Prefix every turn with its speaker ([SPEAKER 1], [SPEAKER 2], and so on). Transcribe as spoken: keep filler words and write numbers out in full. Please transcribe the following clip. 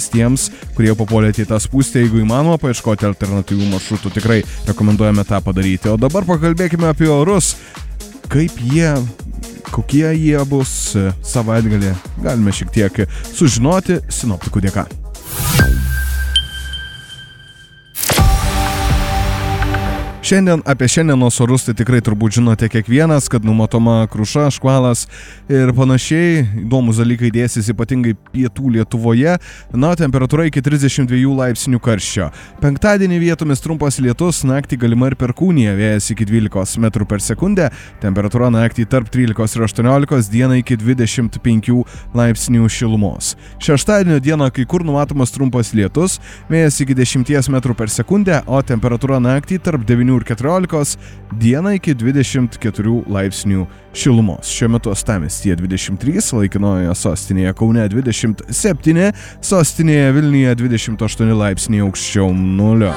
[SPEAKER 1] tiems, kurie papuolėte į tą spūstį, jeigu įmanoma paieškoti alternatyvių maršrutų, tikrai rekomenduojame tą padaryti. O dabar pakalbėkime apie orus, kaip jie, kokie jie bus savaitgalį, galime šiek tiek sužinoti sinoptikų dėka. Šiandien apie šiandienos orus tai tikrai turbūt žinote kiekvienas, kad numatoma kruša, škvalas ir panašiai. Įdomus dalykai dėsis ypatingai pietų Lietuvoje. Na, temperatūra iki trisdešimt dviejų laipsnių karščio. Penktadienį vietomis trumpas lietus, naktį galima ir perkūnija, vėjas iki dvylikos metrų per sekundę. Temperatūra naktį tarp trylikos ir aštuoniolikos, dieną iki dvidešimt penkių laipsnių šilumos. Šeštadienio dieną kai kur numatomas trumpas lietus, vėjas iki dešimties metrų per sekundę, o temperatūra naktį tarp devynių ir keturiolikos, dieną iki dvidešimt keturių laipsnių šilumos. Šiuo metu Uostamiestyje dvidešimt trys, laikinojoje sostinėje Kaune dvidešimt septyni, sostinėje Vilniuje dvidešimt aštuoni laipsniai aukščiau nulio.